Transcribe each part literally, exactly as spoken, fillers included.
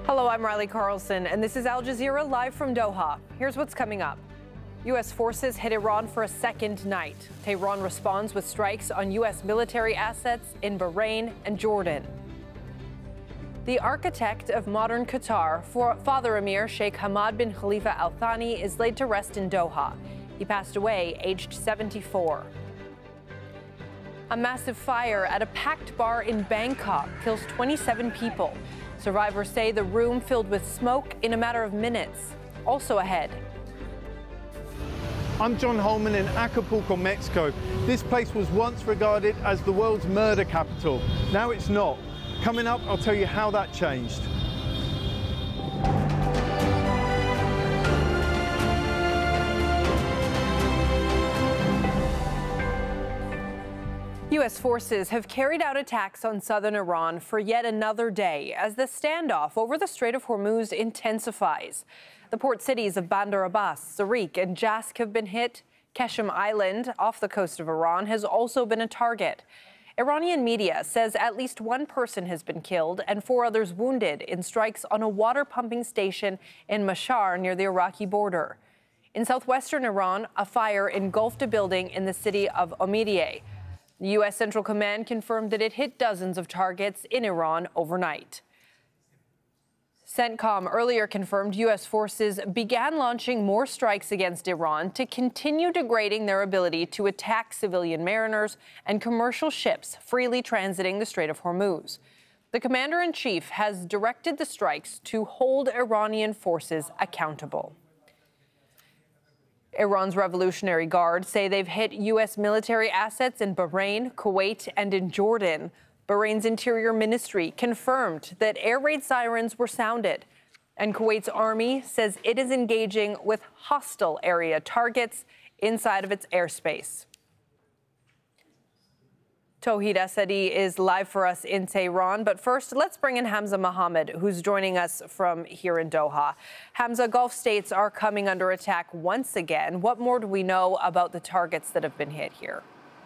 Hello, I'm Riley Carlson, and this is Al Jazeera live from Doha. Here's what's coming up. U S forces hit Iran for a second night. Tehran responds with strikes on U S military assets in Bahrain and Jordan. The architect of modern Qatar, Father Emir Sheikh Hamad bin Khalifa Al Thani, is laid to rest in Doha. He passed away aged seventy-four. A massive fire at a packed bar in Bangkok kills twenty-seven people. Survivors say the room filled with smoke in a matter of minutes. Also ahead. I'm John Holman in Acapulco, Mexico. This place was once regarded as the world's murder capital. Now it's not. Coming up, I'll tell you how that changed. U S forces have carried out attacks on southern Iran for yet another day as the standoff over the Strait of Hormuz intensifies. The port cities of Bandar Abbas, Sarik, and Jask have been hit. Qeshm Island, off the coast of Iran, has also been a target. Iranian media says at least one person has been killed and four others wounded in strikes on a water pumping station in Mashhar near the Iraqi border. In southwestern Iran, a fire engulfed a building in the city of Omidyeh. The U S Central Command confirmed that it hit dozens of targets in Iran overnight. CENTCOM earlier confirmed U S forces began launching more strikes against Iran to continue degrading their ability to attack civilian mariners and commercial ships freely transiting the Strait of Hormuz. The commander-in-chief has directed the strikes to hold Iranian forces accountable. Iran's Revolutionary Guard say they've hit U S military assets in Bahrain, Kuwait, and in Jordan. Bahrain's Interior Ministry confirmed that air raid sirens were sounded, and Kuwait's army says it is engaging with hostile area targets inside of its airspace. Tawhid Asadi is live for us in Tehran, but first, let's bring in Hamza Mohammed, who's joining us from here in Doha. Hamza, Gulf states are coming under attack once again. What more do we know about the targets that have been hit here?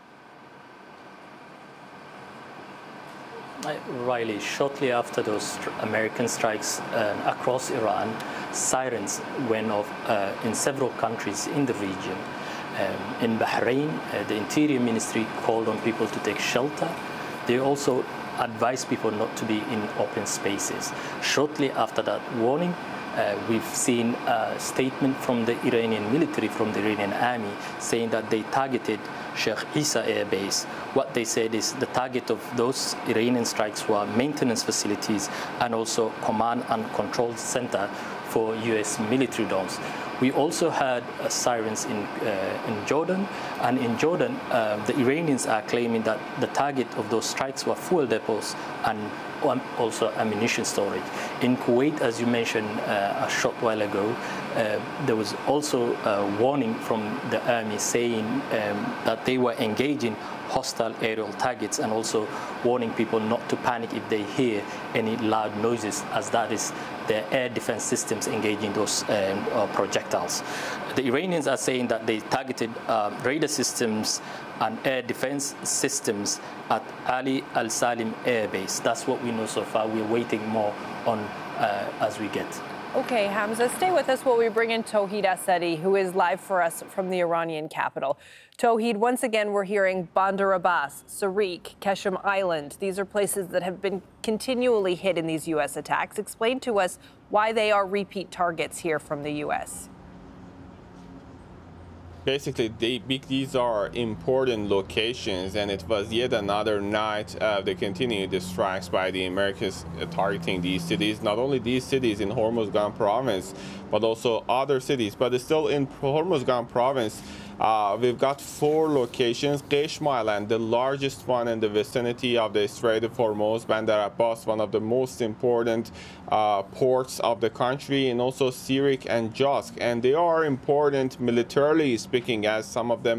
Riley, shortly after those American strikes uh, across Iran, sirens went off uh, in several countries in the region. Um, in Bahrain, uh, the Interior Ministry called on people to take shelter. They also advised people not to be in open spaces. Shortly after that warning, Uh, we've seen a statement from the Iranian military, from the Iranian army, saying that they targeted Sheikh Issa Air Base. What they said is the target of those Iranian strikes were maintenance facilities and also command and control center for U S military drones. We also heard uh, sirens in, uh, in Jordan, and in Jordan, uh, the Iranians are claiming that the target of those strikes were fuel depots and also ammunition storage. In Kuwait, as you mentioned uh, a short while ago, uh, there was also a warning from the army saying um, that they were engaging hostile aerial targets and also warning people not to panic if they hear any loud noises, as that is their air defense systems engaging those um, uh, projectiles. The Iranians are saying that they targeted uh, radar systems and air defense systems at Ali Al Salim Air Base. That's what we know so far. We're waiting more on uh, as we get. Okay, Hamza, stay with us while we bring in Tawhid Asadi, who is live for us from the Iranian capital. Tawhid, once again, we're hearing Bandar Abbas, Sarik, Qeshm Island. These are places that have been continually hit in these U S attacks. Explain to us why they are repeat targets here from the U S. Basically, they, these are important locations, and it was yet another night of the continued strikes by the Americans targeting these cities. Not only these cities in Hormozgan province, but also other cities. But still in Hormozgan province, Uh, we've got four locations. Qeshm Island, the largest one in the vicinity of the Strait of Hormuz. Bandar Abbas, one of the most important uh, ports of the country, and also Sarik and Jask. And they are important militarily speaking, as some of them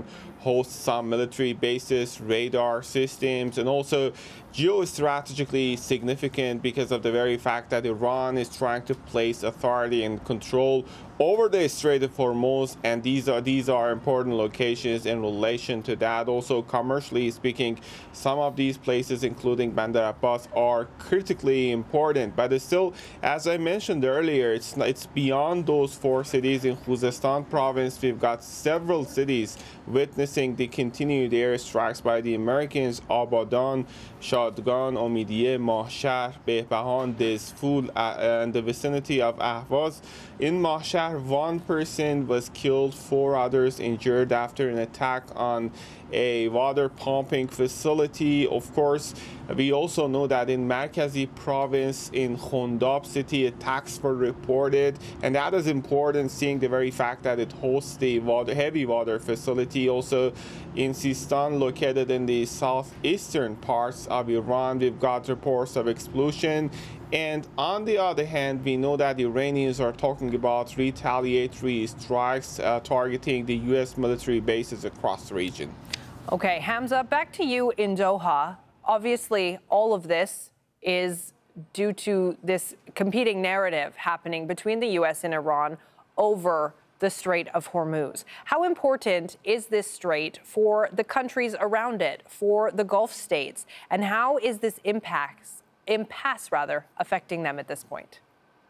hosts some military bases, radar systems, and also geostrategically significant because of the very fact that Iran is trying to place authority and control over the Strait of Hormuz, and these are these are important locations in relation to that. Also, commercially speaking, some of these places, including Bandar Abbas, are critically important. But it's still, as I mentioned earlier, it's it's beyond those four cities in Khuzestan province. We've got several cities witnessing the continued airstrikes by the Americans: Abadan, Shadgan, Omidiyeh, Mahshar, Behbahan, Dezful, uh, and the vicinity of Ahvaz. In Mahshar, one person was killed, four others injured after an attack on a water pumping facility. Of course, we also know that in Markazi province, in Khondab city, attacks were reported, and that is important, seeing the very fact that it hosts the water, heavy water facility. Also in Sistan, located in the southeastern parts of Iran, we've got reports of explosion. And on the other hand, we know that the Iranians are talking about retaliatory strikes uh, targeting the U S military bases across the region. Okay, Hamza, back to you in Doha. Obviously, all of this is due to this competing narrative happening between the U S and Iran over the Strait of Hormuz. How important is this strait for the countries around it, for the Gulf states, and how is this impacts impasse rather affecting them at this point?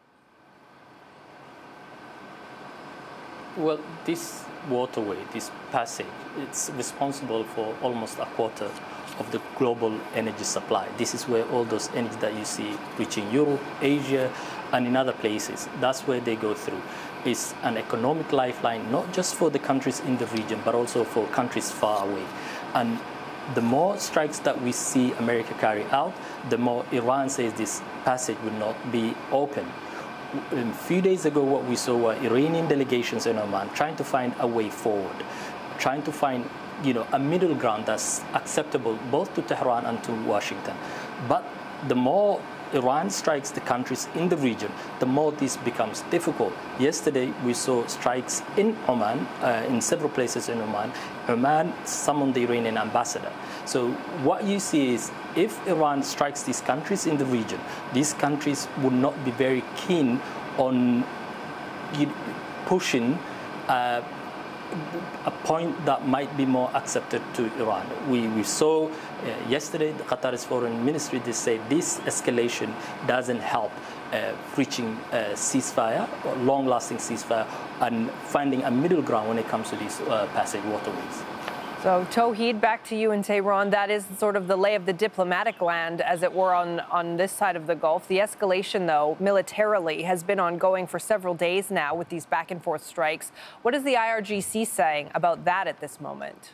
Well, this waterway, this passage, it's responsible for almost a quarter of the global energy supply. This is where all those energy that you see reaching Europe, Asia, and in other places, that's where they go through. It's an economic lifeline, not just for the countries in the region, but also for countries far away. And the more strikes that we see America carry out, the more Iran says this passage will not be open. A few days ago, what we saw were Iranian delegations in Oman trying to find a way forward, trying to find, you know, a middle ground that's acceptable both to Tehran and to Washington. But the more Iran strikes the countries in the region, the more this becomes difficult. Yesterday, we saw strikes in Oman, uh, in several places in Oman. Oman summoned the Iranian ambassador. So what you see is, if Iran strikes these countries in the region, these countries would not be very keen on pushing uh, a point that might be more accepted to Iran. We, we saw uh, yesterday the Qatar's foreign ministry, they say this escalation doesn't help uh, reaching a ceasefire, or long-lasting ceasefire, and finding a middle ground when it comes to these uh, passage waterways. So, Tauhid, back to you in Tehran. That is sort of the lay of the diplomatic land, as it were, on, on this side of the Gulf. The escalation, though, militarily has been ongoing for several days now with these back-and-forth strikes. What is the I R G C saying about that at this moment?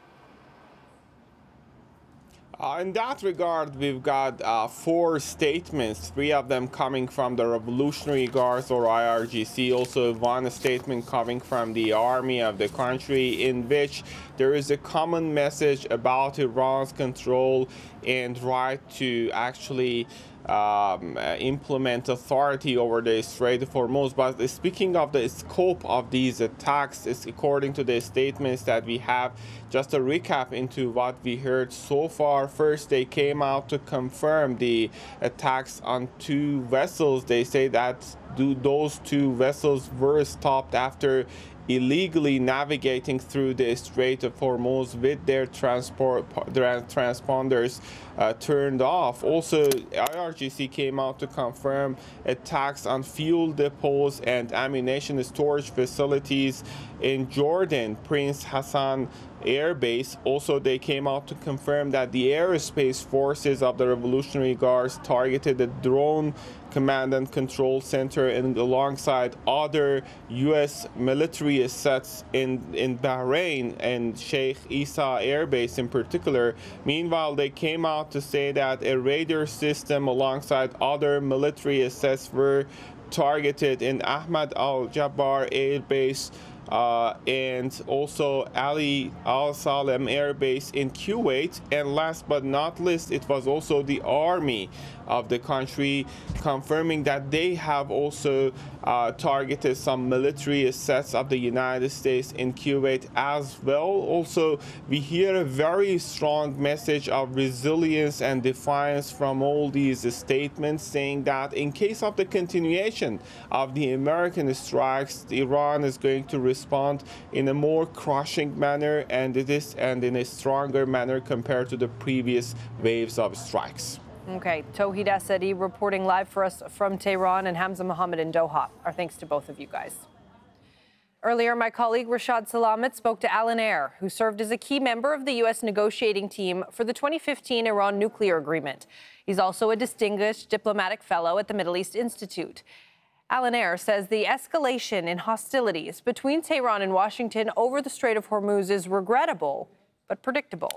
Uh, in that regard, we've got uh, four statements, three of them coming from the Revolutionary Guards or I R G C, also one statement coming from the army of the country, in which there is a common message about Iran's control and right to actually Um, uh, implement authority over the Strait of Hormuz. But speaking of the scope of these attacks, is according to the statements that we have, just a recap into what we heard so far. First, they came out to confirm the attacks on two vessels. They say that do, those two vessels were stopped after illegally navigating through the Strait of Hormuz with their transport their transponders uh, turned off. Also, I R G C came out to confirm attacks on fuel depots and ammunition storage facilities in Jordan, Prince Hassan Air Base. Also, they came out to confirm that the aerospace forces of the Revolutionary Guards targeted the drone command and control center and alongside other U S military assets in, in Bahrain and Sheikh Isa Air Base in particular. Meanwhile, they came out to say that a radar system alongside other military assets were targeted in Ahmad al-Jabbar Air Base uh, and also Ali Al Salem Air Base in Kuwait. And last but not least, it was also the army of the country confirming that they have also uh, targeted some military assets of the United States in Kuwait as well. Also, we hear a very strong message of resilience and defiance from all these statements, saying that in case of the continuation of the American strikes, Iran is going to respond in a more crushing manner and it is and in a stronger manner compared to the previous waves of strikes. Okay, Tauhid Asadi reporting live for us from Tehran, and Hamza Mohammed in Doha. Our thanks to both of you guys. Earlier, my colleague Rashad Salamat spoke to Alan Ayer, who served as a key member of the U S negotiating team for the twenty fifteen Iran nuclear agreement. He's also a distinguished diplomatic fellow at the Middle East Institute. Alan Ayer says the escalation in hostilities between Tehran and Washington over the Strait of Hormuz is regrettable, but predictable.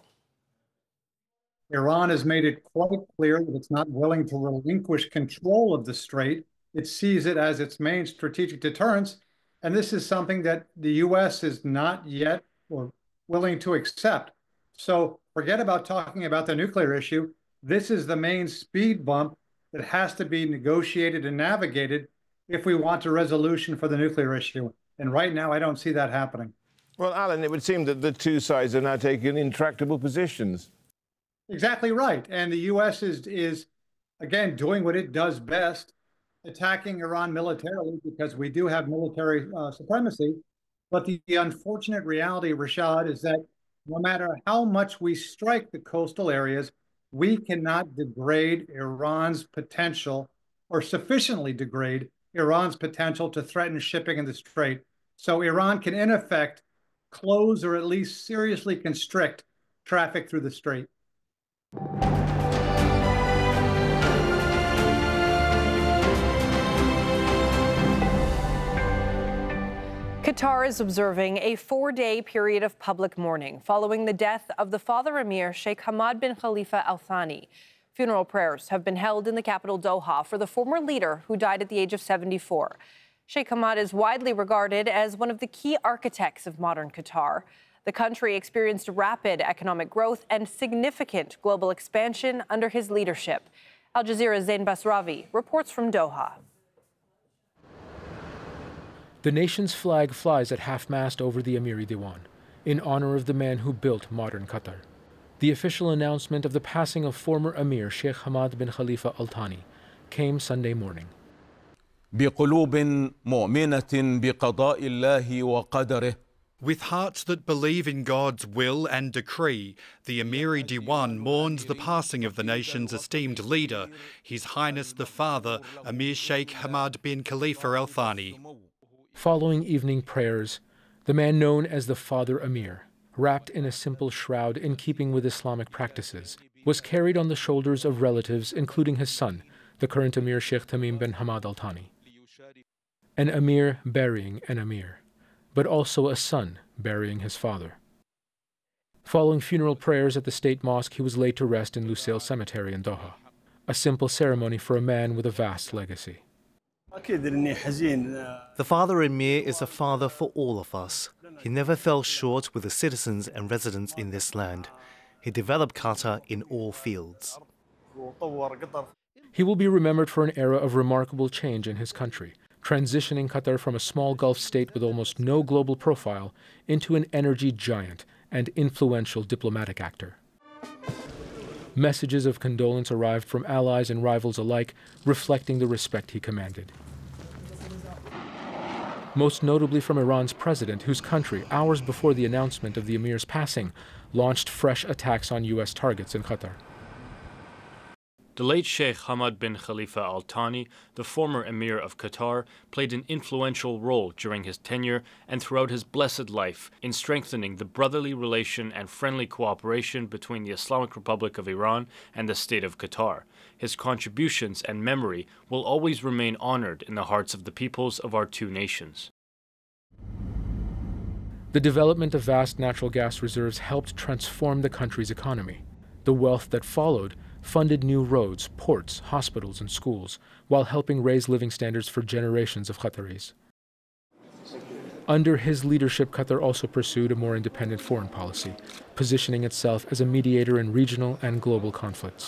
Iran has made it quite clear that it's not willing to relinquish control of the strait. It sees it as its main strategic deterrence, and this is something that the U S is not yet or willing to accept. So forget about talking about the nuclear issue. This is the main speed bump that has to be negotiated and navigated if we want a resolution for the nuclear issue. And right now, I don't see that happening. Well, Alan, it would seem that the two sides are now taking intractable positions. Exactly right. And the U S is, is, again, doing what it does best, attacking Iran militarily, because we do have military uh, supremacy. But the, the unfortunate reality, Rashad, is that no matter how much we strike the coastal areas, we cannot degrade Iran's potential or sufficiently degrade Iran's potential to threaten shipping in the strait. So Iran can, in effect, close or at least seriously constrict traffic through the strait. Qatar is observing a four-day period of public mourning following the death of the father emir Sheikh Hamad bin Khalifa Al Thani. Funeral prayers have been held in the capital Doha for the former leader who died at the age of seventy-four. Sheikh Hamad is widely regarded as one of the key architects of modern Qatar. The country experienced rapid economic growth and significant global expansion under his leadership. Al Jazeera's Zain Basravi reports from Doha. The nation's flag flies at half-mast over the Amiri Diwan, in honor of the man who built modern Qatar. The official announcement of the passing of former Emir Sheikh Hamad bin Khalifa Al Thani came Sunday morning. بقلوب مؤمنة بقضاء الله وقدره. With hearts that believe in God's will and decree, the Amiri Diwan mourns the passing of the nation's esteemed leader, His Highness the Father, Emir Sheikh Hamad bin Khalifa Al Thani. Following evening prayers, the man known as the Father Emir, wrapped in a simple shroud in keeping with Islamic practices, was carried on the shoulders of relatives, including his son, the current Emir Sheikh Tamim bin Hamad Al Thani. An Emir burying an Emir, but also a son burying his father. Following funeral prayers at the state mosque, he was laid to rest in Lusail Cemetery in Doha, a simple ceremony for a man with a vast legacy. The Father Emir is a father for all of us. He never fell short with the citizens and residents in this land. He developed Qatar in all fields. He will be remembered for an era of remarkable change in his country, transitioning Qatar from a small Gulf state with almost no global profile into an energy giant and influential diplomatic actor. Messages of condolence arrived from allies and rivals alike, reflecting the respect he commanded. Most notably from Iran's president, whose country, hours before the announcement of the emir's passing, launched fresh attacks on U S targets in Qatar. The late Sheikh Hamad bin Khalifa Al Thani, the former Emir of Qatar, played an influential role during his tenure and throughout his blessed life in strengthening the brotherly relation and friendly cooperation between the Islamic Republic of Iran and the State of Qatar. His contributions and memory will always remain honored in the hearts of the peoples of our two nations. The development of vast natural gas reserves helped transform the country's economy. The wealth that followed funded new roads, ports, hospitals, and schools, while helping raise living standards for generations of Qataris. Under his leadership, Qatar also pursued a more independent foreign policy, positioning itself as a mediator in regional and global conflicts.